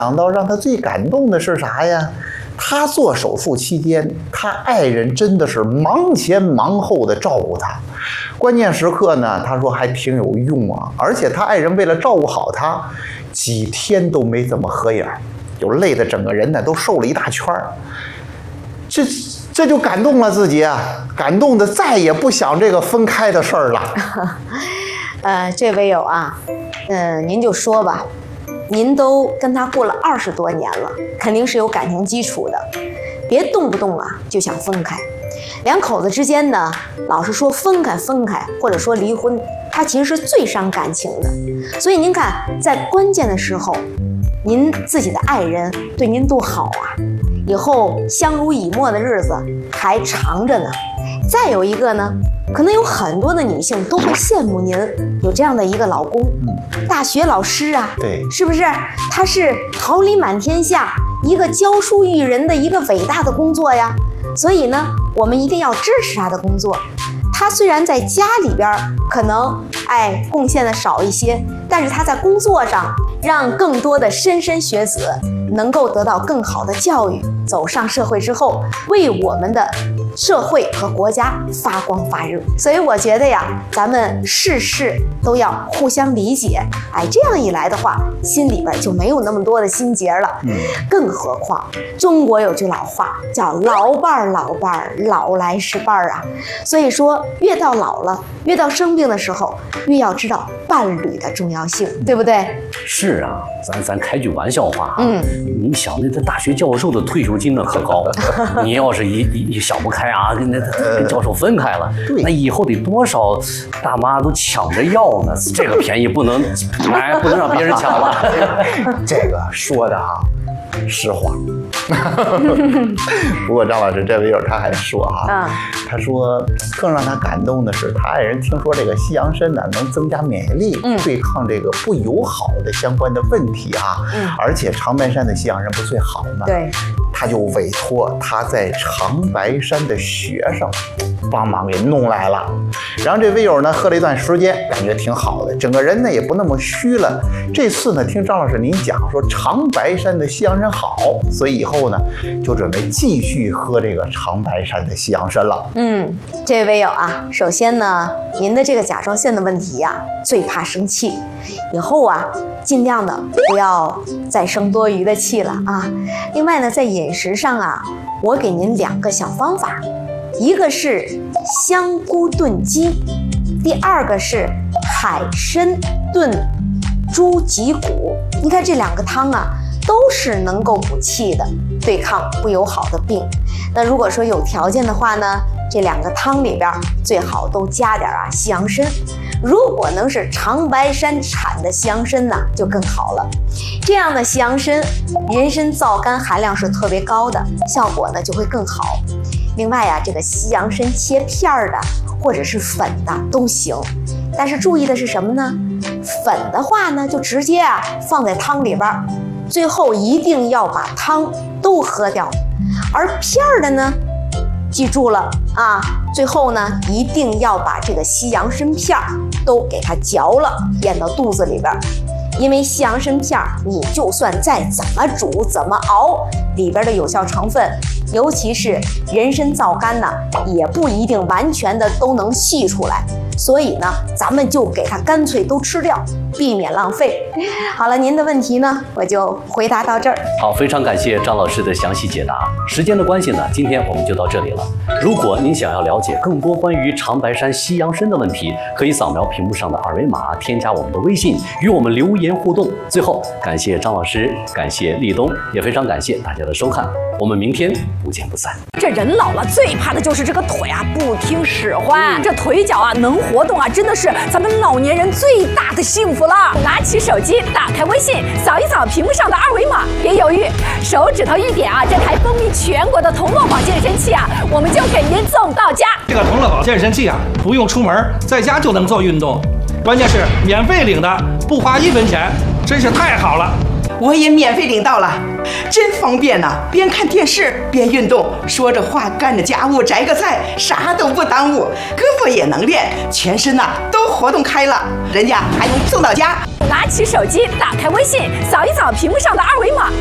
想到让他最感动的是啥呀？他做手术期间，他爱人真的是忙前忙后的照顾他，关键时刻呢，他说还挺有用啊。而且他爱人为了照顾好他，几天都没怎么合影，就累得整个人呢都瘦了一大圈儿。这就感动了自己啊，感动的再也不想这个分开的事儿了。 这位友啊，您就说吧。您都跟他过了20多年了，肯定是有感情基础的，别动不动啊就想分开。两口子之间呢，老是说分开，或者说离婚，它其实是最伤感情的。所以您看，在关键的时候，您自己的爱人对您多好啊，以后相濡以沫的日子还长着呢。再有一个呢，可能有很多的女性都会羡慕您有这样的一个老公，大学老师啊， 对， 是不是？他是桃李满天下，一个教书育人的一个伟大的工作呀。所以呢，我们一定要支持他的工作。他虽然在家里边可能贡献的少一些，但是他在工作上让更多的莘莘学子能够得到更好的教育，走上社会之后，为我们的社会和国家发光发热。所以我觉得呀，咱们事事都要互相理解，这样一来的话，心里边就没有那么多的心结了。更何况中国有句老话叫老伴儿老来是伴儿啊。所以说越到老了，越到生病的时候，越要知道伴侣的重要性，对不对？ 是啊，咱开句玩笑话啊，你想那大学教授的退休金呢可高，你要是一想不开啊，跟教授分开了，那以后得多少大妈都抢着要呢？这个便宜不能让别人抢了。 这个说的啊，实话。不过张老师这位友他还说他说更让他感动的是，他爱人听说这个西洋参呢能增加免疫力，对抗这个不友好的相关的问题而且长白山的西洋参不最好吗？ 对， 他就委托他在长白山的学生帮忙给弄来了。然后这位友呢喝了一段时间，感觉挺好的，整个人呢也不那么虚了。这次呢听张老师您讲说长白山的西洋参好，所以以后呢就准备继续喝这个长白山的西洋参了。 这位友啊，首先呢，您的这个甲状腺的问题呀，最怕生气，以后啊尽量的不要再生多余的气了啊。另外呢，在饮食上啊，我给您2个小方法，一个是香菇炖鸡，第2个是海参炖猪脊骨。你看这2个汤啊，都是能够补气的，对抗不友好的病。那如果说有条件的话呢，这2个汤里边最好都加点西洋参。如果能是长白山产的西洋参呢，就更好了。这样的西洋参，人参皂苷含量是特别高的，效果呢就会更好。另外呀，这个西洋参切片的或者是粉的都行，但是注意的是什么呢？粉的话呢，就直接放在汤里边，最后一定要把汤都喝掉。而片的呢，记住了啊，最后呢一定要把这个西洋参片都给它嚼了，咽到肚子里边。因为西洋参片你就算再怎么煮怎么熬，里边的有效成分，尤其是人参皂苷呢，也不一定完全的都能析出来。所以呢，咱们就给它干脆都吃掉，避免浪费。好了，您的问题呢，我就回答到这儿。 好，非常感谢张老师的详细解答。时间的关系呢，今天我们就到这里了。如果您想要了解更多关于长白山西洋参的问题，可以扫描屏幕上的2维码，添加我们的微信，与我们留言互动。最后，感谢张老师，感谢立冬，也非常感谢大家的收看。我们明天不见不散。 这人老了最怕的就是这个腿不听使唤，这腿脚能活动真的是咱们老年人最大的幸福了。拿起手机，打开微信，扫一扫屏幕上的2维码，别犹豫，手指头一点这台风靡全国的同乐宝健身器我们就给您送到家。 这个同乐宝健身器不用出门，在家就能做运动，关键是免费领的，不花1分钱，真是太好了。 我也免费领到了，真方便呐！边看电视边运动，说着话干着家务，摘个菜，啥都不耽误，胳膊也能练，全身呐都活动开了，人家还能送到家。 拿起手机，打开微信，扫一扫屏幕上的二维码。